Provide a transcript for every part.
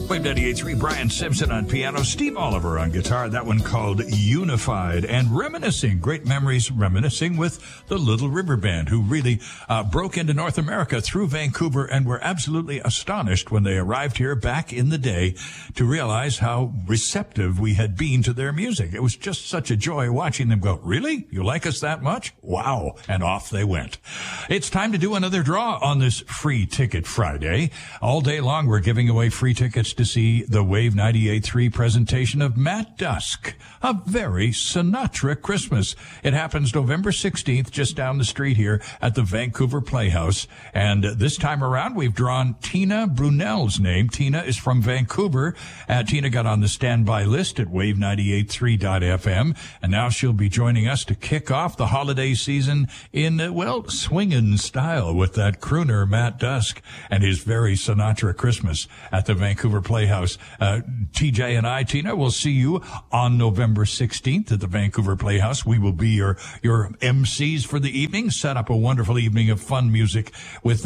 Wave 98.3, Brian Simpson on piano, Steve Oliver on guitar, that one called Unified, and reminiscing, great memories reminiscing with the Little River Band, who really broke into North America through Vancouver and were absolutely astonished when they arrived here back in the day to realize how receptive we had been to their music. It was just such a joy watching them go, really? You like us that much? Wow. And off they went. It's time to do another draw on this Free Ticket Friday. All day long, we're giving away free tickets to see the Wave 98.3 presentation of Matt Dusk, A Very Sinatra Christmas. It happens November 16th, just down the street here at the Vancouver Playhouse. And this time around, we've drawn Tina Brunel's name. Tina is from Vancouver. Tina got on the standby list at wave983.fm, and now she'll be joining us to kick off the holiday season in, swingin' style with that crooner Matt Dusk and his Very Sinatra Christmas at the Vancouver Playhouse. TJ and I, Tina, will see you on November 16th at the Vancouver Playhouse. We will be your MCs for the evening, set up a wonderful evening of fun music with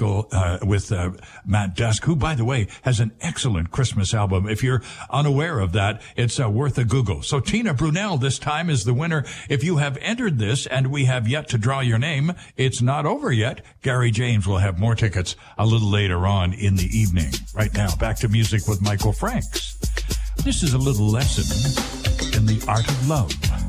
Matt Dusk, who, by the way, has an excellent Christmas album. If you're unaware of that, it's worth a Google. So Tina Brunel this time is the winner. If you have entered this and we have yet to draw your name, it's not over yet. Gary James will have more tickets a little later on in the evening. Right now, back to music with Michael Franks. This is a little lesson in the art of love.